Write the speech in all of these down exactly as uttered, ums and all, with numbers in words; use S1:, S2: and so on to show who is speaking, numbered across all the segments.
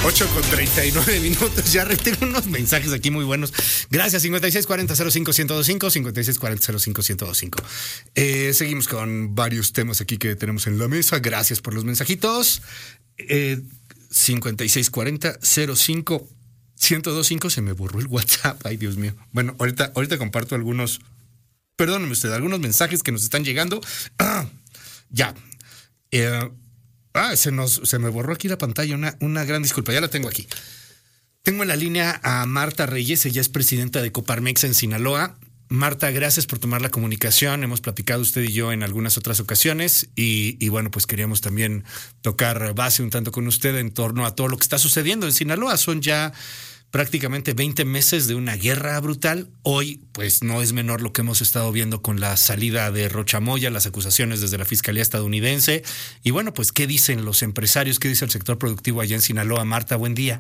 S1: ocho con treinta y nueve minutos. Ya tengo unos mensajes aquí muy buenos. Gracias, cincuenta y seis cuarenta cero cinco uno cero dos cinco, cincuenta y seis cuarenta cero cinco uno cero dos cinco. Eh, seguimos con varios temas aquí que tenemos en la mesa. Gracias por los mensajitos. Eh, cincuenta y seis cuarenta cero cinco uno cero dos cinco. Se me borró el WhatsApp. Ay, Dios mío. Bueno, ahorita, ahorita comparto algunos, perdóneme usted, algunos mensajes que nos están llegando. Ah, ya. Eh, Ah, se nos se me borró aquí la pantalla, una, una gran disculpa, ya la tengo aquí. Tengo en la línea a Marta Reyes, ella es presidenta de Coparmex en Sinaloa. Marta, gracias por tomar la comunicación, hemos platicado usted y yo en algunas otras ocasiones y, y bueno, pues queríamos también tocar base un tanto con usted en torno a todo lo que está sucediendo en Sinaloa. Son ya prácticamente veinte meses de una guerra brutal. Hoy, pues no es menor lo que hemos estado viendo con la salida de Rocha Moya, las acusaciones desde la Fiscalía estadounidense. Y bueno, pues, ¿qué dicen los empresarios? ¿Qué dice el sector productivo allá en Sinaloa? Marta, buen día.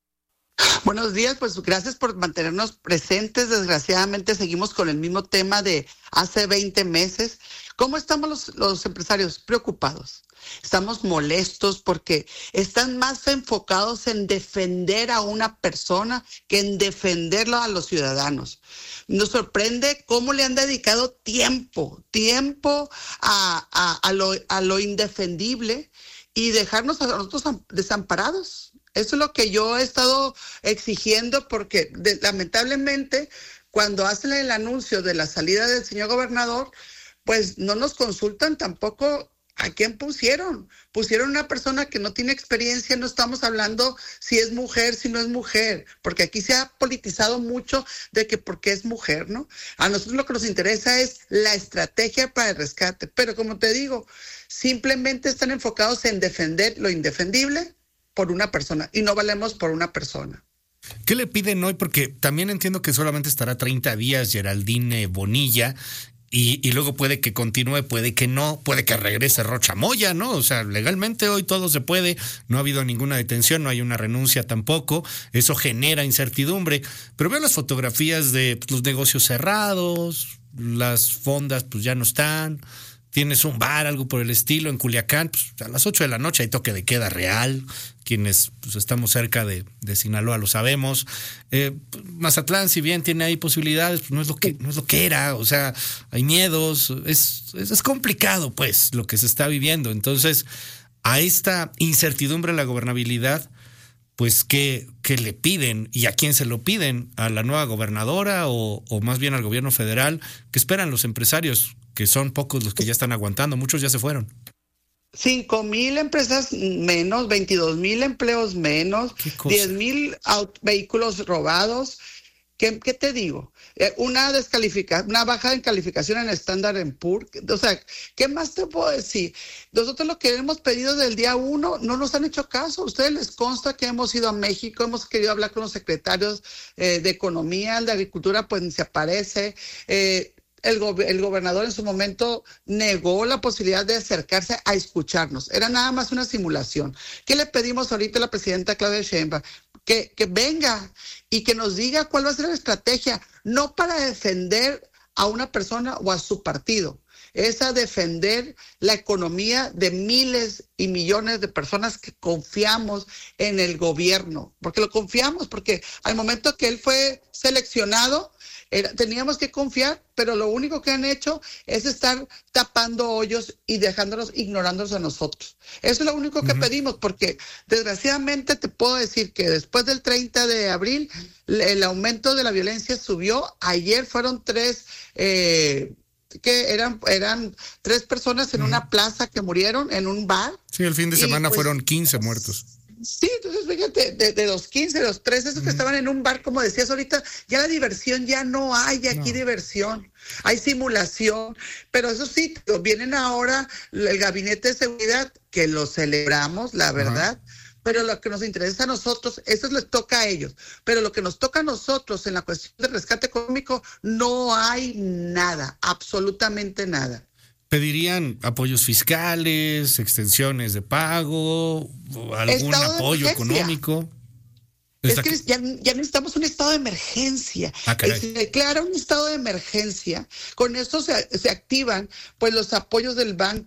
S2: Buenos días, pues gracias por mantenernos presentes. Desgraciadamente seguimos con el mismo tema de hace veinte meses. ¿Cómo estamos los, los empresarios? Preocupados. Estamos molestos porque están más enfocados en defender a una persona que en defenderlo a los ciudadanos. Nos sorprende cómo le han dedicado tiempo, tiempo a, a, a, lo, a lo indefendible y dejarnos a nosotros desamparados. Eso es lo que yo he estado exigiendo porque de, lamentablemente cuando hacen el anuncio de la salida del señor gobernador, pues no nos consultan tampoco a quién pusieron. Pusieron una persona que no tiene experiencia, no estamos hablando si es mujer, si no es mujer, porque aquí se ha politizado mucho de que porque es mujer, ¿no? A nosotros lo que nos interesa es la estrategia para el rescate, pero como te digo, simplemente están enfocados en defender lo indefendible por una persona y no valemos por una persona.
S1: ¿Qué le piden hoy? Porque también entiendo que solamente estará treinta días Geraldine Bonilla y, y luego puede que continúe, puede que no, puede que regrese Rocha Moya, ¿no? O sea, legalmente hoy todo se puede, no ha habido ninguna detención, no hay una renuncia tampoco, eso genera incertidumbre, pero veo las fotografías de pues, los negocios cerrados, las fondas pues ya no están. Tienes un bar, algo por el estilo, en Culiacán, pues a las ocho de la noche hay toque de queda real. Quienes pues, estamos cerca de, de Sinaloa lo sabemos. Eh, Mazatlán, si bien tiene ahí posibilidades, pues no es lo que, no es lo que era. O sea, hay miedos, es, es, es complicado, pues, lo que se está viviendo. Entonces, a esta incertidumbre en la gobernabilidad, pues, ¿qué, qué le piden? ¿Y a quién se lo piden? ¿A la nueva gobernadora o, o más bien al gobierno federal? ¿Qué esperan los empresarios? Que son pocos los que ya están aguantando, muchos ya se fueron.
S2: Cinco mil empresas menos, veintidós mil empleos menos, diez mil vehículos robados. ¿Qué, qué te digo? Eh, una descalifica, una baja en calificación en Standard and Poor's. O sea, ¿qué más te puedo decir? Nosotros lo que hemos pedido del día uno no nos han hecho caso. A ustedes les consta que hemos ido a México, hemos querido hablar con los secretarios eh, de Economía, el de Agricultura, pues ni se aparece. Eh, El, go- el gobernador en su momento negó la posibilidad de acercarse a escucharnos. Era nada más una simulación. ¿Qué le pedimos ahorita a la presidenta Claudia Sheinbaum? Que, que venga y que nos diga cuál va a ser la estrategia, no para defender a una persona o a su partido, es a defender la economía de miles y millones de personas que confiamos en el gobierno, porque lo confiamos, porque al momento que él fue seleccionado, Era, teníamos que confiar, pero lo único que han hecho es estar tapando hoyos y dejándonos, ignorándonos a nosotros. Eso es lo único que uh-huh. pedimos, porque desgraciadamente te puedo decir que después del treinta de abril, el aumento de la violencia subió. Ayer fueron tres, eh, que eran, eran tres personas en uh-huh. una plaza que murieron en un bar.
S1: Sí, el fin de semana pues, fueron quince muertos.
S2: Sí, entonces fíjate, de, de los quince, los tres, esos mm. que estaban en un bar, como decías ahorita, ya la diversión ya no hay aquí no. diversión, hay simulación, pero eso sí, vienen ahora el gabinete de seguridad, que lo celebramos, la verdad, uh-huh. pero lo que nos interesa a nosotros, eso les toca a ellos, pero lo que nos toca a nosotros en la cuestión del rescate económico, no hay nada, absolutamente nada.
S1: ¿Pedirían apoyos fiscales, extensiones de pago, algún apoyo económico?
S2: Es que ya, ya necesitamos un estado de emergencia.
S1: Ah,
S2: se declara un estado de emergencia. Con esto se, se activan pues los apoyos del banco.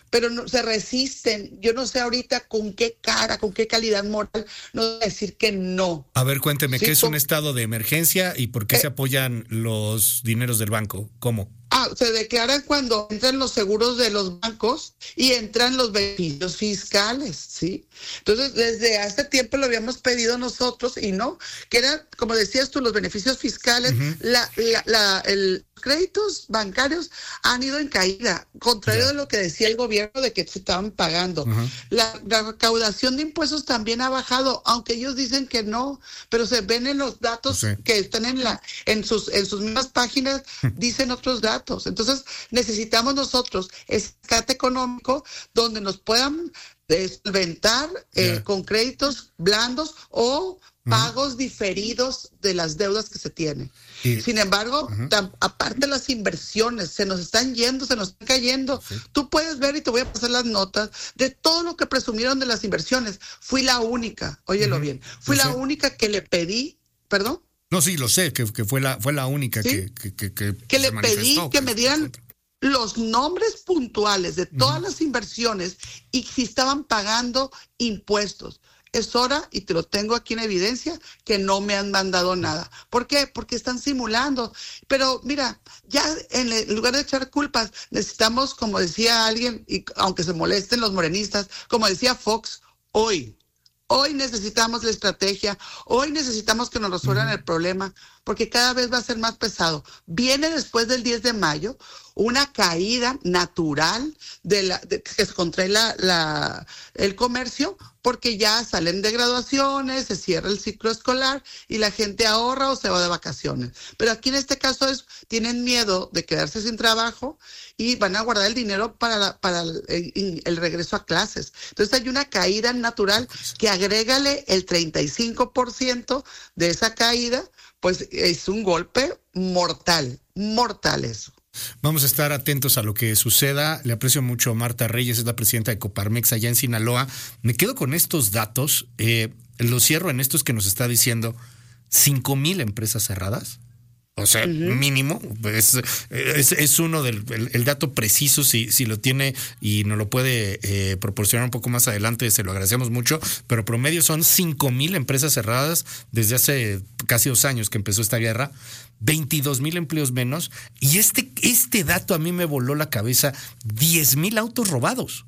S2: pero no, se resisten. Yo no sé ahorita con qué cara, con qué calidad moral no decir que no.
S1: A ver, cuénteme,
S2: ¿sí?
S1: ¿qué es un estado de emergencia y por qué eh, se apoyan los dineros del banco? ¿Cómo?
S2: Ah, se declaran cuando entran los seguros de los bancos y entran los beneficios fiscales, ¿sí? Entonces, desde hace tiempo lo habíamos pedido nosotros y no, que eran, como decías tú, los beneficios fiscales, uh-huh. la, la, la, el créditos bancarios han ido en caída, contrario yeah. de lo que decía el gobierno de que se estaban pagando. Uh-huh. La, la recaudación de impuestos también ha bajado, aunque ellos dicen que no, pero se ven en los datos sí. que están en la en sus en sus mismas páginas, dicen otros datos. Entonces, necesitamos nosotros escate económico donde nos puedan solventar yeah. eh, con créditos blandos o pagos uh-huh. diferidos de las deudas que se tienen. Y, Sin embargo, uh-huh. tam, aparte las inversiones, se nos están yendo, se nos están cayendo. Sí. Tú puedes ver, y te voy a pasar las notas, de todo lo que presumieron de las inversiones. Fui la única, óyelo uh-huh. bien, fui no la sé. única que le pedí, ¿perdón?
S1: No, sí, lo sé, que, que fue la fue la única ¿Sí? que, que, que, que,
S2: que le pedí que, que me dieran los nombres puntuales de todas uh-huh. las inversiones y si estaban pagando impuestos. Es hora, y te lo tengo aquí en evidencia, que no me han mandado nada. ¿Por qué? Porque están simulando. Pero mira, ya en lugar de echar culpas, necesitamos, como decía alguien, y aunque se molesten los morenistas, como decía Fox, hoy, hoy necesitamos la estrategia, hoy necesitamos que nos resuelvan uh-huh. el problema, porque cada vez va a ser más pesado. Viene después del diez de mayo una caída natural de la de, que se contrae la, la, el comercio, porque ya salen de graduaciones, se cierra el ciclo escolar y la gente ahorra o se va de vacaciones. Pero aquí en este caso es, tienen miedo de quedarse sin trabajo y van a guardar el dinero para, la, para el, el regreso a clases. Entonces hay una caída natural que agrégale el treinta y cinco por ciento de esa caída, pues es un golpe mortal, mortal eso.
S1: Vamos a estar atentos a lo que suceda. Le aprecio mucho a Marta Reyes, es la presidenta de Coparmex allá en Sinaloa. Me quedo con estos datos. Eh, lo cierro en estos que nos está diciendo cinco mil empresas cerradas. O sea, uh-huh. mínimo. Es, es, es uno del el, el dato preciso, si, si lo tiene y nos lo puede eh, proporcionar un poco más adelante, se lo agradecemos mucho. Pero promedio son cinco mil empresas cerradas desde hace casi dos años que empezó esta guerra. veintidós mil empleos menos. Y este, este dato a mí me voló la cabeza. diez mil autos robados.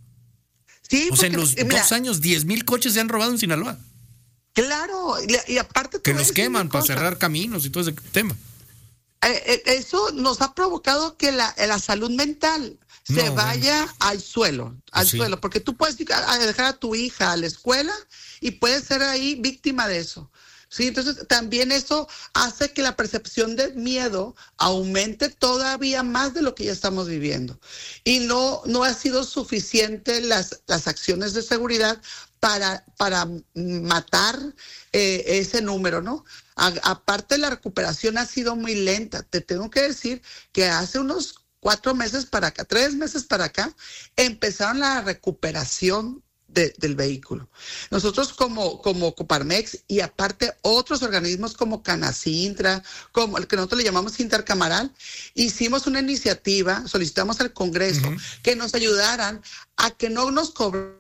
S2: Sí,
S1: o sea, en los mira, dos años, diez mil coches se han robado en Sinaloa.
S2: Claro, y, y aparte...
S1: Que los queman para cerrar caminos y todo ese tema.
S2: Eh, eso nos ha provocado que la, la salud mental se no, vaya bueno. al suelo, al sí. suelo, porque tú puedes ir a dejar a tu hija a la escuela y puedes ser ahí víctima de eso. Sí, entonces también eso hace que la percepción de miedo aumente todavía más de lo que ya estamos viviendo. Y no, no ha sido suficiente las, las acciones de seguridad para, para matar eh, ese número, ¿no? A, aparte, la recuperación ha sido muy lenta. Te tengo que decir que hace unos cuatro meses para acá, tres meses para acá, empezaron la recuperación De, del vehículo. Nosotros como, como Coparmex y aparte otros organismos como Canacintra, como el que nosotros le llamamos Intercamaral, hicimos una iniciativa, solicitamos al Congreso uh-huh. que nos ayudaran a que no nos cobraran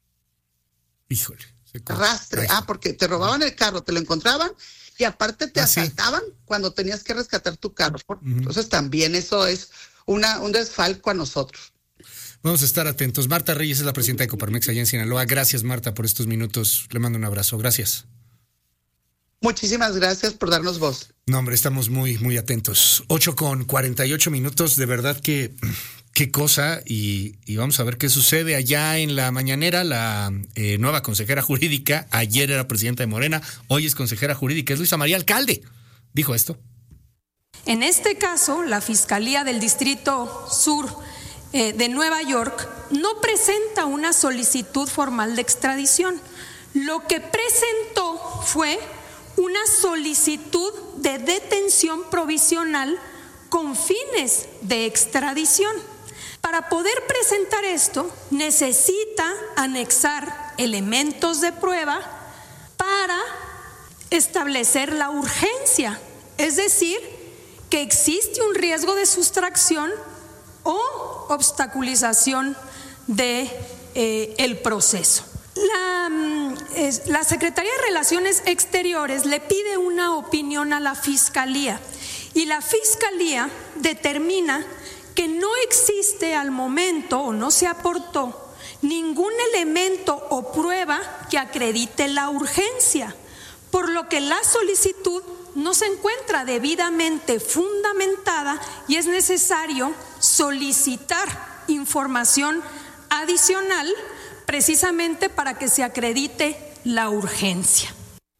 S1: Híjole,
S2: arrastre, ah, porque te robaban el carro, te lo encontraban y aparte te ah, asaltaban sí. cuando tenías que rescatar tu carro. Uh-huh. Entonces también eso es una, un desfalco a nosotros.
S1: Vamos a estar atentos. Marta Reyes es la presidenta de Coparmex allá en Sinaloa. Gracias, Marta, por estos minutos. Le mando un abrazo. Gracias.
S2: Muchísimas gracias por darnos voz.
S1: No, hombre, estamos muy, muy atentos. ocho con cuarenta y ocho minutos. De verdad que qué cosa. Y, y vamos a ver qué sucede allá en la mañanera. La eh, nueva consejera jurídica, ayer era presidenta de Morena, hoy es consejera jurídica, es Luisa María Alcalde. Dijo esto.
S3: En este caso, la Fiscalía del Distrito Sur Eh, de Nueva York no presenta una solicitud formal de extradición. Lo que presentó fue una solicitud de detención provisional con fines de extradición. Para poder presentar esto, necesita anexar elementos de prueba para establecer la urgencia, es decir, que existe un riesgo de sustracción o obstaculización de eh, el proceso. La, es, la Secretaría de Relaciones Exteriores le pide una opinión a la Fiscalía y la Fiscalía determina que no existe al momento o no se aportó ningún elemento o prueba que acredite la urgencia, por lo que la solicitud no se encuentra debidamente fundamentada y es necesario solicitar información adicional precisamente para que se acredite la urgencia.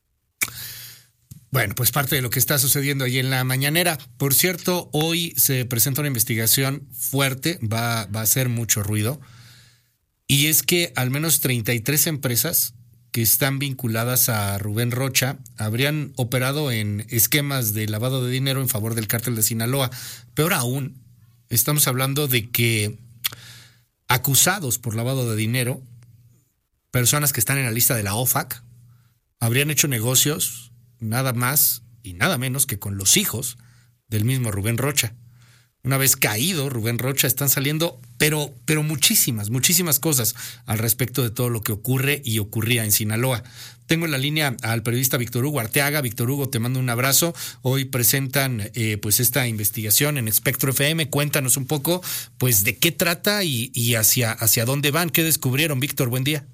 S1: Bueno, pues parte de lo que está sucediendo ahí en la mañanera. Por cierto, hoy se presenta una investigación fuerte, va, va a hacer mucho ruido, y es que al menos treinta y tres empresas que están vinculadas a Rubén Rocha habrían operado en esquemas de lavado de dinero en favor del cártel de Sinaloa. Peor aún, estamos hablando de que acusados por lavado de dinero, personas que están en la lista de la O F A C, habrían hecho negocios nada más y nada menos que con los hijos del mismo Rubén Rocha. Una vez caído Rubén Rocha, están saliendo, pero, pero muchísimas, muchísimas cosas al respecto de todo lo que ocurre y ocurría en Sinaloa. Tengo en la línea al periodista Víctor Hugo Arteaga. Víctor Hugo, te mando un abrazo. Hoy presentan eh, pues esta investigación en Espectro F M. Cuéntanos un poco pues de qué trata y, y hacia, hacia dónde van. ¿Qué descubrieron, Víctor? Buen día.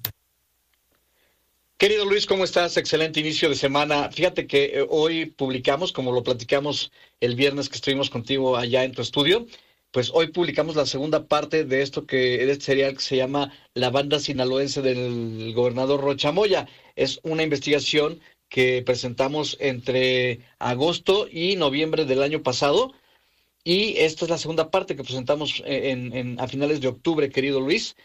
S4: Querido Luis, ¿cómo estás? Excelente inicio de semana. Fíjate que eh, hoy publicamos, como lo platicamos el viernes que estuvimos contigo allá en tu estudio, pues hoy publicamos la segunda parte de esto que de este serial que se llama La Banda Sinaloense del Gobernador Rocha Moya. Es una investigación que presentamos entre agosto y noviembre del año pasado, y esta es la segunda parte que presentamos en, en, a finales de octubre, querido Luis,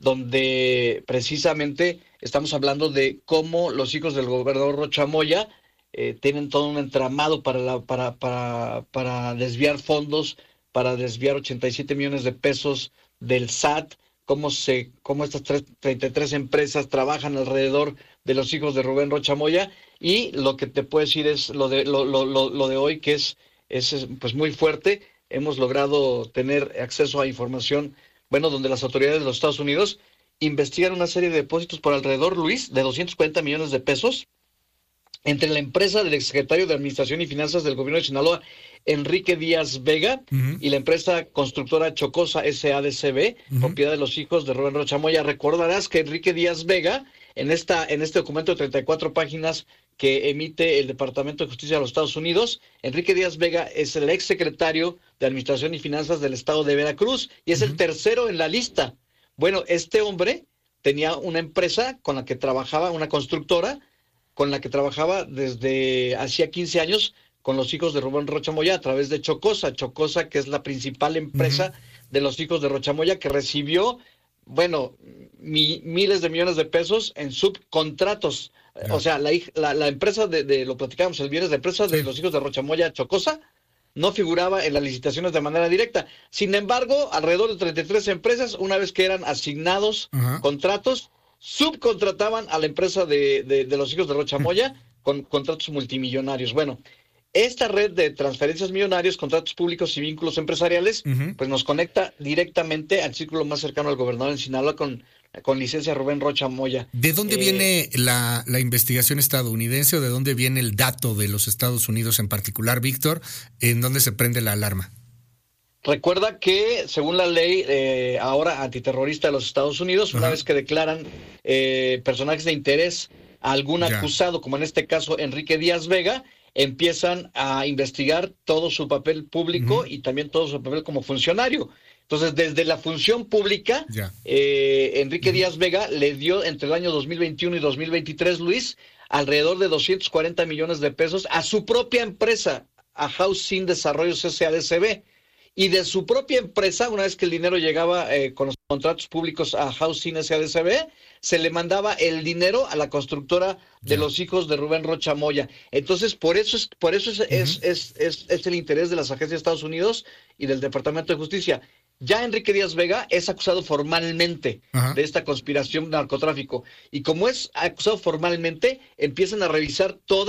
S4: donde precisamente estamos hablando de cómo los hijos del gobernador Rocha Moya eh, tienen todo un entramado para, la, para, para, para desviar fondos, para desviar ochenta y siete millones de pesos del S A T, cómo, se, cómo estas tres, treinta y tres empresas trabajan alrededor de los hijos de Rubén Rocha Moya. Y lo que te puedo decir es lo de, lo, lo, lo, lo de hoy, que es, es pues muy fuerte. Hemos logrado tener acceso a información, bueno, donde las autoridades de los Estados Unidos investigan una serie de depósitos por alrededor, Luis, de doscientos cuarenta millones de pesos entre la empresa del exsecretario de Administración y Finanzas del Gobierno de Sinaloa, Enrique Díaz Vega, uh-huh, y la empresa constructora Chocosa S A D C B, uh-huh, propiedad de los hijos de Rubén Rocha Moya. Recordarás que Enrique Díaz Vega, en esta en este documento de treinta y cuatro páginas que emite el Departamento de Justicia de los Estados Unidos, Enrique Díaz Vega es el exsecretario de Administración y Finanzas del Estado de Veracruz y es uh-huh, el tercero en la lista. Bueno, este hombre tenía una empresa con la que trabajaba, una constructora, con la que trabajaba desde hacía quince años con los hijos de Rubén Rocha Moya a través de Chocosa. Chocosa, que es la principal empresa uh-huh, de los hijos de Rocha Moya, que recibió, bueno, mi, miles de millones de pesos en subcontratos. Yeah. O sea, la, la, la empresa de, de, lo platicábamos el viernes, la empresa sí, de los hijos de Rocha Moya, Chocosa, no figuraba en las licitaciones de manera directa. Sin embargo, alrededor de treinta y tres empresas, una vez que eran asignados uh-huh, contratos, subcontrataban a la empresa de, de, de los hijos de Rocha Moya uh-huh, con contratos multimillonarios. Bueno, esta red de transferencias millonarias, contratos públicos y vínculos empresariales, uh-huh, pues nos conecta directamente al círculo más cercano al gobernador en Sinaloa con, con licencia Rubén Rocha Moya.
S1: ¿De dónde eh, viene la, la investigación estadounidense o de dónde viene el dato de los Estados Unidos en particular, Víctor? ¿En dónde se prende la alarma?
S4: Recuerda que según la ley eh, ahora antiterrorista de los Estados Unidos, uh-huh, una vez que declaran eh, personajes de interés a algún ya. acusado, como en este caso Enrique Díaz Vega, empiezan a investigar todo su papel público uh-huh, y también todo su papel como funcionario. Entonces, desde la función pública, eh, Enrique uh-huh, Díaz Vega le dio entre el año dos mil veintiuno y dos mil veintitrés, Luis, alrededor de doscientos cuarenta millones de pesos a su propia empresa, a Housing Desarrollos S A D C B. Y de su propia empresa, una vez que el dinero llegaba eh, con los contratos públicos a Housing S A D C B, se le mandaba el dinero a la constructora de yeah. los hijos de Rubén Rocha Moya. Entonces, por eso es, por eso es, uh-huh. es, es, es, es el interés de las agencias de Estados Unidos y del Departamento de Justicia. Ya Enrique Díaz Vega es acusado formalmente uh-huh. de esta conspiración narcotráfico. Y como es acusado formalmente, empiezan a revisar todas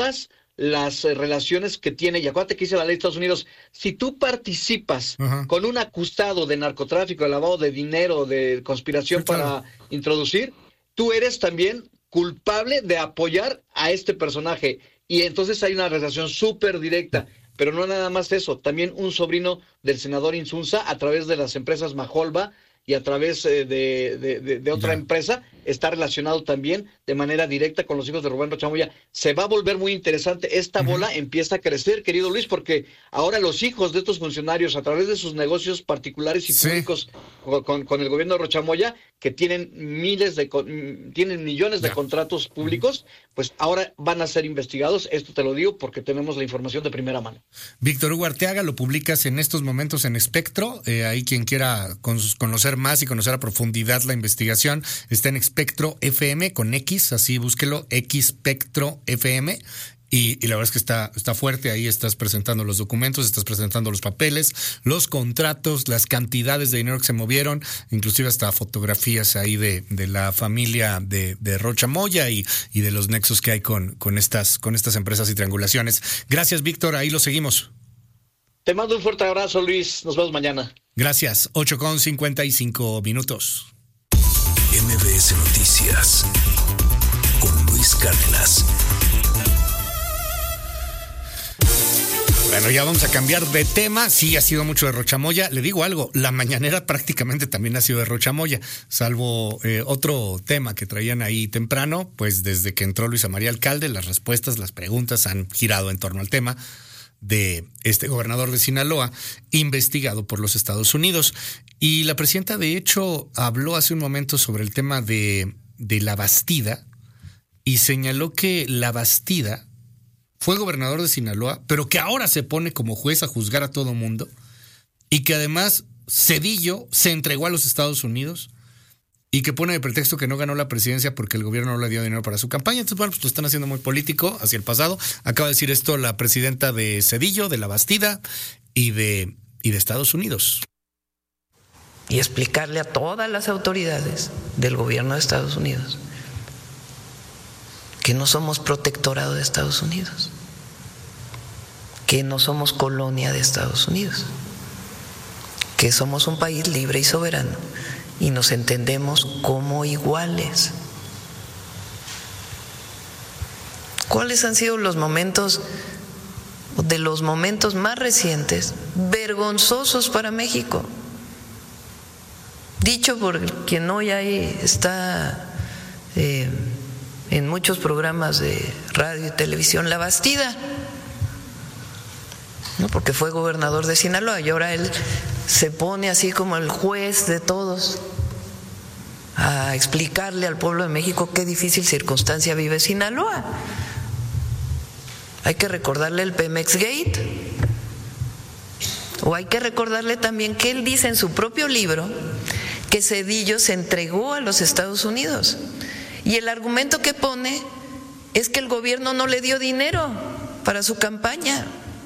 S4: las eh, relaciones que tiene, y acuérdate que dice la ley de Estados Unidos, si tú participas uh-huh. con un acusado de narcotráfico, de lavado de dinero, de conspiración sí, claro. para introducir, tú eres también culpable de apoyar a este personaje. Y entonces hay una relación súper directa. Pero no nada más eso, también un sobrino del senador Insunza, a través de las empresas Majolva y a través eh, de, de, de, de otra yeah. empresa, está relacionado también de manera directa con los hijos de Rubén Rocha Moya. Se va a volver muy interesante. Esta uh-huh. bola empieza a crecer, querido Luis, porque ahora los hijos de estos funcionarios, a través de sus negocios particulares y sí. públicos con, con, con el gobierno de Rocha Moya, que tienen miles de, tienen millones de yeah. contratos públicos, uh-huh. pues ahora van a ser investigados. Esto te lo digo porque tenemos la información de primera mano.
S1: Víctor Hugo Arteaga, lo publicas en estos momentos en Espectro. Eh, ahí quien quiera conocer más y conocer a profundidad la investigación, está en Espectro F M con X, así búsquelo, Xpectro F M. Y, y la verdad es que está, está fuerte. Ahí estás presentando los documentos, estás presentando los papeles, los contratos, las cantidades de dinero que se movieron, inclusive hasta fotografías ahí de, de la familia de, de Rocha Moya y, y de los nexos que hay con, con, estas, con estas empresas y triangulaciones. Gracias, Víctor. Ahí lo seguimos.
S4: Te mando un fuerte abrazo, Luis. Nos vemos mañana.
S1: Gracias. ocho con cincuenta y cinco minutos.
S5: M B S Noticias con Luis Cárdenas.
S1: Bueno, ya vamos a cambiar de tema. Sí, ha sido mucho de Rocha Moya. Le digo algo, la mañanera prácticamente también ha sido de Rocha Moya, salvo eh, otro tema que traían ahí temprano, pues desde que entró Luisa María Alcalde, las respuestas, las preguntas han girado en torno al tema de este gobernador de Sinaloa, investigado por los Estados Unidos. Y la presidenta, de hecho, habló hace un momento sobre el tema de, de La Bastida y señaló que La Bastida fue gobernador de Sinaloa, pero que ahora se pone como juez a juzgar a todo mundo y que además Zedillo se entregó a los Estados Unidos y que pone de pretexto que no ganó la presidencia porque el gobierno no le dio dinero para su campaña. Entonces, bueno, pues lo están haciendo muy político hacia el pasado. Acaba de decir esto la presidenta de Zedillo, de La Bastida y de, y de Estados Unidos.
S6: Y explicarle a todas las autoridades del gobierno de Estados Unidos que no somos protectorado de Estados Unidos, que no somos colonia de Estados Unidos, que somos un país libre y soberano y nos entendemos como iguales. ¿Cuáles han sido los momentos, de los momentos más recientes, vergonzosos para México? Dicho por quien hoy ahí está eh, en muchos programas de radio y televisión, La Bastida, ¿no? Porque fue gobernador de Sinaloa y ahora él se pone así como el juez de todos a explicarle al pueblo de México qué difícil circunstancia vive Sinaloa. Hay que recordarle el Pemex Gate, o hay que recordarle también que él dice en su propio libro que Zedillo se entregó a los Estados Unidos. Y el argumento que pone es que el gobierno no le dio dinero para su campaña.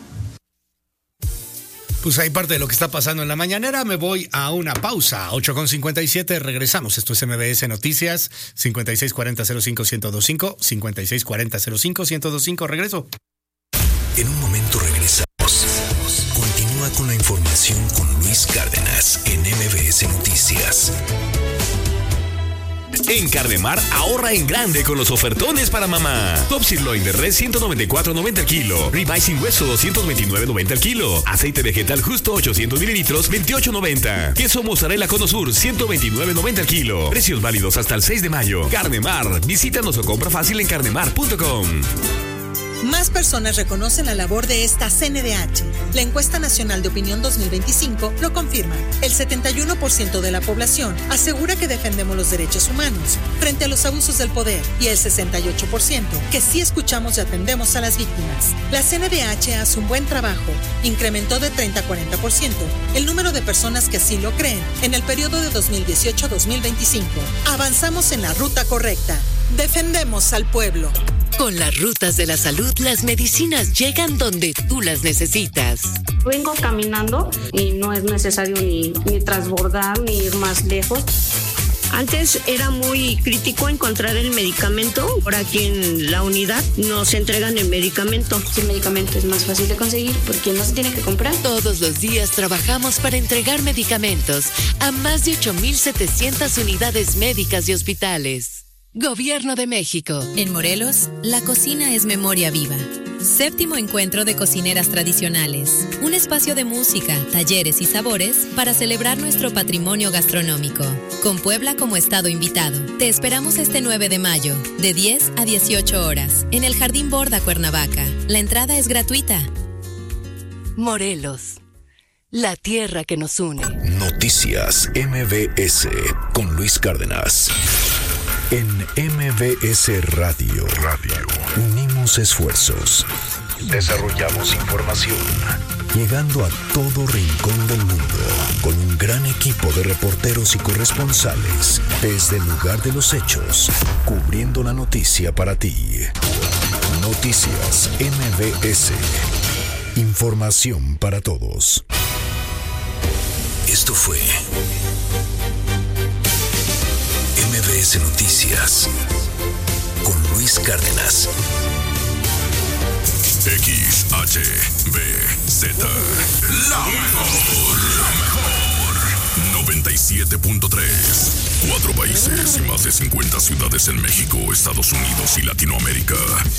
S1: Pues hay parte de lo que está pasando en la mañanera. Me voy a una pausa. ocho con cincuenta y siete, regresamos. Esto es M B S Noticias, cincuenta y seis cuarenta cero cinco ciento veinticinco, cincuenta y seis cuarenta cero cinco ciento veinticinco. Regreso.
S5: En un momento regresamos. Continúa con la información con Luis Cárdenas en M B S Noticias. En Cardemar, ahorra en grande con los ofertones para mamá. Top Sirloin de res ciento noventa y cuatro noventa el kilo. Ribeye sin hueso doscientos veintinueve noventa el kilo. Aceite vegetal justo ochocientos mililitros veintiocho noventa. Queso mozzarella Cono Sur ciento veintinueve noventa el kilo. Precios válidos hasta el seis de mayo. Cardemar. Visítanos o compra fácil en cardemar punto com.
S7: Más personas reconocen la labor de esta C N D H. La encuesta nacional de opinión dos mil veinticinco lo confirma. El setenta y uno por ciento de la población asegura que defendemos los derechos humanos frente a los abusos del poder y el sesenta y ocho por ciento que sí escuchamos y atendemos a las víctimas. La C N D H hace un buen trabajo. Incrementó de treinta a cuarenta por ciento el número de personas que así lo creen en el periodo de dos mil dieciocho a dos mil veinticinco. Avanzamos en la ruta correcta. Defendemos al pueblo.
S8: Con las rutas de la salud, las medicinas llegan donde tú las necesitas.
S9: Vengo caminando y no es necesario ni, ni transbordar ni ir más lejos. Antes era muy crítico encontrar el medicamento. Ahora aquí en la unidad nos entregan el medicamento.
S10: El medicamento es más fácil de conseguir porque no se tiene que comprar.
S8: Todos los días trabajamos para entregar medicamentos a más de ocho mil setecientas unidades médicas y hospitales. Gobierno de México.
S11: En Morelos, la cocina es memoria viva. Séptimo encuentro de cocineras tradicionales. Un espacio de música, talleres y sabores para celebrar nuestro patrimonio gastronómico. Con Puebla como estado invitado. Te esperamos este nueve de mayo, de diez a dieciocho horas, en el Jardín Borda, Cuernavaca. La entrada es gratuita.
S8: Morelos, la tierra que nos une.
S12: Noticias M V S con Luis Cárdenas. En M V S Radio, Radio, unimos esfuerzos, desarrollamos información, llegando a todo rincón del mundo, con un gran equipo de reporteros y corresponsales, desde el lugar de los hechos, cubriendo la noticia para ti. Noticias M V S, información para todos. Esto fue M V S Noticias con Luis Cárdenas.
S5: X H B Z, la mejor, la mejor. noventa y siete punto tres. Cuatro países y más de cincuenta ciudades en México, Estados Unidos y Latinoamérica.